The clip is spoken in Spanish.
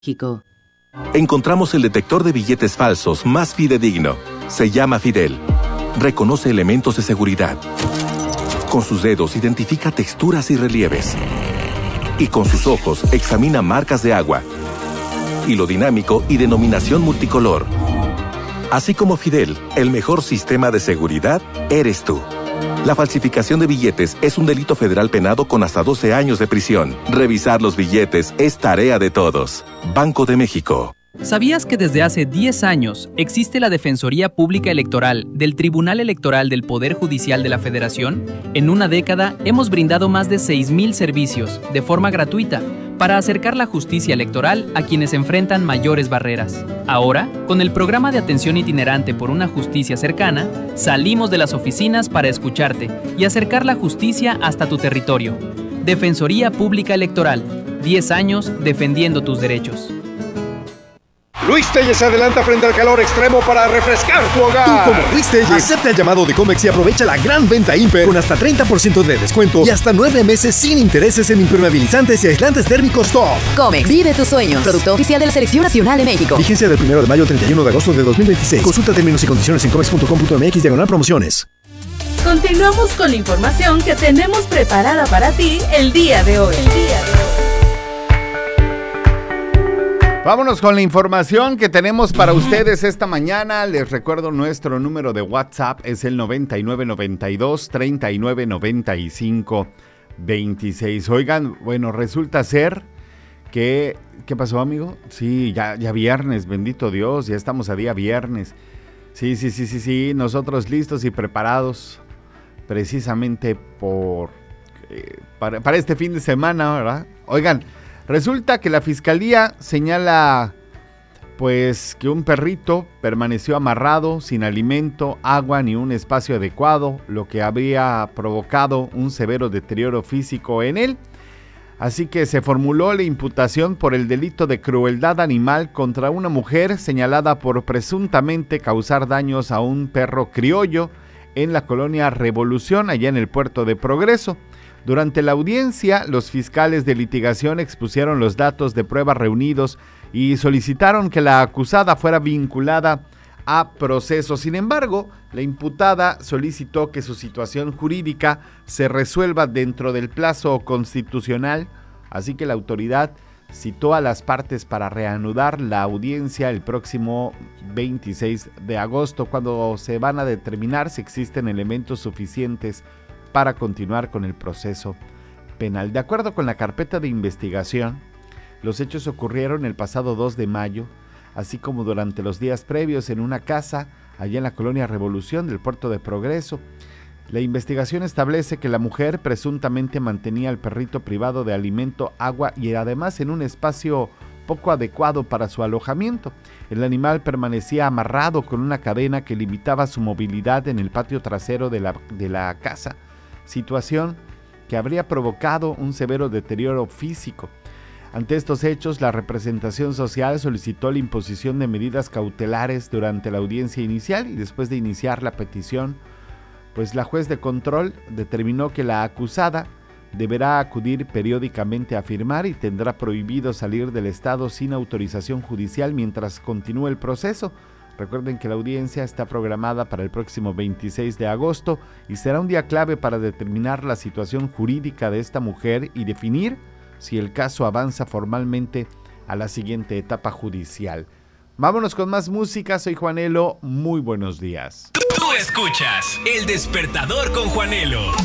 México. Encontramos el detector de billetes falsos más fidedigno. Se llama Fidel. Reconoce elementos de seguridad. Con sus dedos identifica texturas y relieves. Y con sus ojos examina marcas de agua, hilo dinámico y denominación multicolor. Así como Fidel, el mejor sistema de seguridad eres tú. La falsificación de billetes es un delito federal penado con hasta 12 años de prisión. Revisar los billetes es tarea de todos. Banco de México. ¿Sabías que desde hace 10 años existe la Defensoría Pública Electoral del Tribunal Electoral del Poder Judicial de la Federación? En una década hemos brindado más de 6,000 servicios de forma gratuita para acercar la justicia electoral a quienes enfrentan mayores barreras. Ahora, con el programa de atención itinerante por una justicia cercana, salimos de las oficinas para escucharte y acercar la justicia hasta tu territorio. Defensoría Pública Electoral, 10 años defendiendo tus derechos. Luis Telles se adelanta frente al calor extremo para refrescar tu hogar. Tú como Luis Telles, acepta el llamado de Comex y aprovecha la gran venta Imper con hasta 30% de descuento y hasta 9 meses sin intereses en impermeabilizantes y aislantes térmicos top. Comex, vive tus sueños. Producto oficial de la Selección Nacional de México. Vigencia del 1 de mayo al 31 de agosto de 2026. Consulta términos y condiciones en comex.com.mx/promociones. Continuamos con la información que tenemos preparada para ti el día de hoy. Vámonos con la información que tenemos para ustedes esta mañana. Les recuerdo nuestro número de WhatsApp es el 9992-3995-26. Oigan, bueno, resulta ser que... ¿Qué pasó, amigo? Sí, ya viernes, bendito Dios, ya estamos a día viernes. Sí, nosotros listos y preparados precisamente para este fin de semana, ¿verdad? Oigan, resulta que la fiscalía señala pues que un perrito permaneció amarrado sin alimento, agua ni un espacio adecuado, lo que habría provocado un severo deterioro físico en él. Así que se formuló la imputación por el delito de crueldad animal contra una mujer señalada por presuntamente causar daños a un perro criollo en la colonia Revolución, allá en el Puerto de Progreso. Durante la audiencia, los fiscales de litigación expusieron los datos de prueba reunidos y solicitaron que la acusada fuera vinculada a proceso. Sin embargo, la imputada solicitó que su situación jurídica se resuelva dentro del plazo constitucional, así que la autoridad citó a las partes para reanudar la audiencia el próximo 26 de agosto, cuando se van a determinar si existen elementos suficientes para continuar con el proceso penal. De acuerdo con la carpeta de investigación, los hechos ocurrieron el pasado 2 de mayo, así como durante los días previos en una casa allá en la colonia Revolución del Puerto de Progreso. La investigación establece que la mujer presuntamente mantenía al perrito privado de alimento, agua y además en un espacio poco adecuado para su alojamiento. El animal permanecía amarrado con una cadena que limitaba su movilidad en el patio trasero de la casa, situación que habría provocado un severo deterioro físico. Ante estos hechos, la representación social solicitó la imposición de medidas cautelares durante la audiencia inicial y después de iniciar la petición, pues la juez de control determinó que la acusada deberá acudir periódicamente a firmar y tendrá prohibido salir del estado sin autorización judicial mientras continúe el proceso. Recuerden que la audiencia está programada para el próximo 26 de agosto y será un día clave para determinar la situación jurídica de esta mujer y definir si el caso avanza formalmente a la siguiente etapa judicial. Vámonos con más música, soy Juanelo, muy buenos días. Tú escuchas El Despertador con Juanelo.